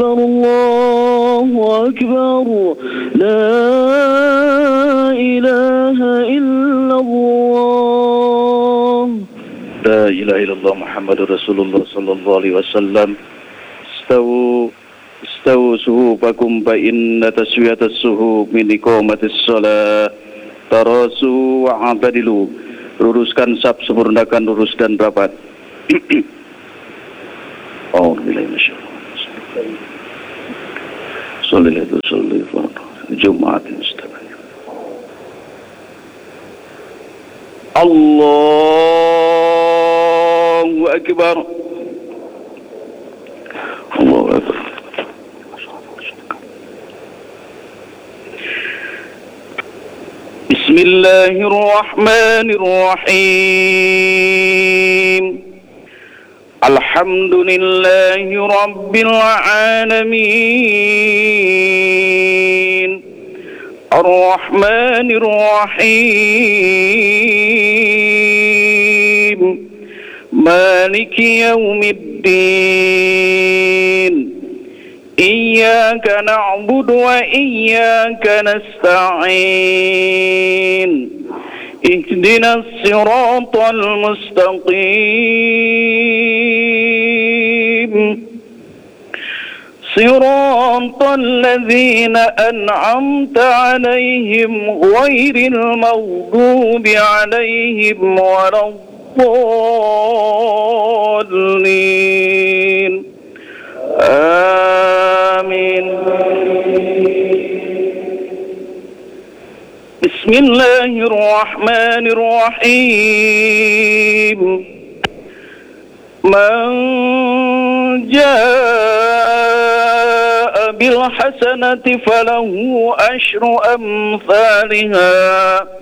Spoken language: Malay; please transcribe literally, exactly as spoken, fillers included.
الله أكبر لا إله إلا الله لا إله إلا الله محمد رسول الله صلى الله عليه وسلم استووا استووا صفوفكم فإن تسوية الصفوف من إقامة الصلاة tarasu wa'atadilu, luruskan saf, sempurnakan lurus dan rapat. Alhamdulillah, masyaallah. Sallallahu alaihi wasallam. Jumat istiqamah. Allahu akbar. Allahu akbar. Bismillahirrahmanirrahim. Alhamdulillahi Rabbil Alamin. Ar-Rahmanir-Rahim. Maliki Yawmiddin. Iyyaka na'budu wa iyyaka nasta'in. Ihdinas siratal mustaqim. Siratal ladzina an'amta 'alaihim ghairil maghdubi 'alaihim waladdallin. Amin. Bismillahirrahmanirrahim. Man jaa'a bil hasanati falahu ashru amsalha